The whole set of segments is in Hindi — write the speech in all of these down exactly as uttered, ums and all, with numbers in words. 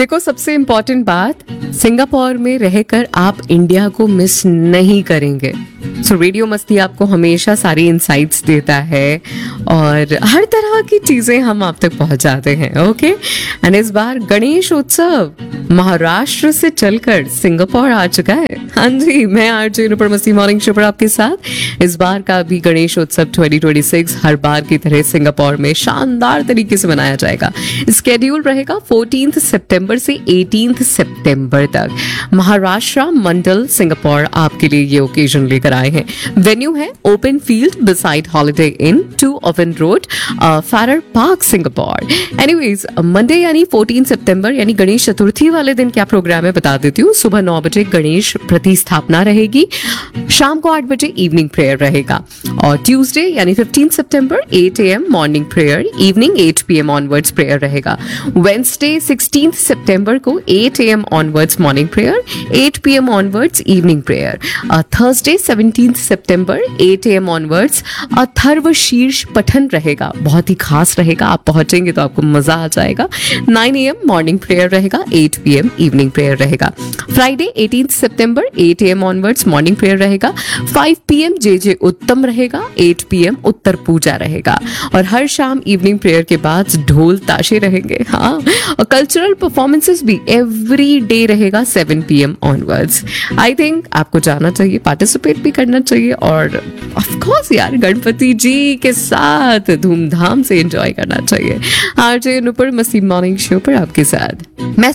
देखो, सबसे इम्पोर्टेंट बात, सिंगापुर में रहकर आप इंडिया को मिस नहीं करेंगे। सो so, रेडियो मस्ती आपको हमेशा सारी इंसाइट्स देता है और हर तरह की चीजें हम आप तक पहुंचाते हैं। ओके, एंड इस बार गणेश उत्सव महाराष्ट्र से चलकर सिंगापुर आ चुका है। हाँ जी, मैं आरजे नुपुर मस्ती मॉर्निंग शो पर आपके साथ। इस बार का भी गणेश उत्सव ट्वेंटी ट्वेंटी सिक्स हर बार की तरह सिंगापुर में शानदार तरीके से मनाया जाएगा। स्केड्यूल रहेगा फोर्टीन्थ सितंबर से एटीन्थ सितंबर तक। महाराष्ट्र मंडल सिंगापुर आपके लिए ये ओकेजन लेकर आए हैं। वेन्यू है open field beside holiday in to oven road, फैरर park, Singapore. Anyways, Monday यानी फोर्टीन सितंबर यानी गणेश चतुर्थी वाले दिन क्या प्रोग्राम है बता देती हूँ। सुबह नौ बजे गणेश प्रतिस्थापना रहेगी, शाम को आठ बजे इवनिंग प्रेयर रहेगा। और ट्यूसडे यानी fifteen September eight A M morning prayer, evening eight P M onwards prayer रहेगा। वेंसडे सिक्सटीन सितंबर को eight A M onwards morning prayer, eight P M onwards evening prayer. Thursday seventeen September eight A M onwards Atharva शीर्ष पठन रहेगा, बहुत ही खास रहेगा। आप पहुंचेंगे तो आपको मजा आ जाएगा। Nine A M morning prayer रहेगा, eight P M evening prayer रहेगा। Friday eighteen September eight A M onwards morning prayer रहेगा, फाइव पी एम जे जे उत्तम रहेगा, एट पी एम उत्तर पूजा रहेगा। और हर शाम इवनिंग प्रेयर के बाद ढोल ताशे रहेंगे। हाँ, और कल्चरल परफॉर्मेंसेस भी एवरी डे रहेगा seven P M onwards. I think आपको जाना चाहिए, पार्टिसिपेट भी करना चाहिए और ऑफ कोर्स यार गणपति जी के साथ धूमधाम से एंजॉय करना चाहिए। आरजे नुपुर मस्ती मॉर्निंग शो पर आपके साथ मैं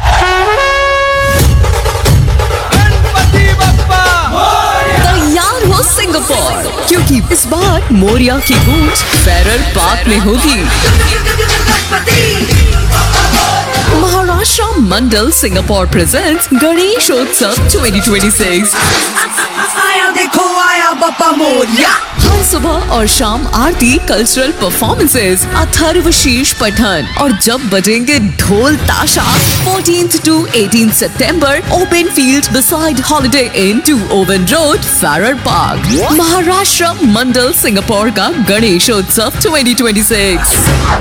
तैयार हो सिंगापुर, क्योंकि इस बार मोरिया की गूंज फैरर पार्क में होगी। महाराष्ट्र मंडल Singapore presents Ganeshotsav twenty twenty six. आया देखो आया बापा मोरिया। हर सुबह और शाम आरती, कल्चरल परफॉर्मेंसेस, अथर्व शीर्ष पठन और जब बजेंगे ढोल ताशा। Fourteenth to eighteenth September open field beside holiday in to oven road, फैरर park. Maharashtra Mandal Singapore का गणेशोत्सव ट्वेंटी ट्वेंटी सिक्स।